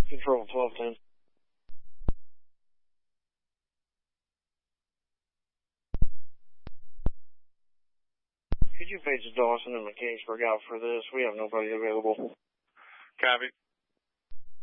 Control 1210. Could you page Dawson and McCaysburg out for this? We have nobody available. Copy.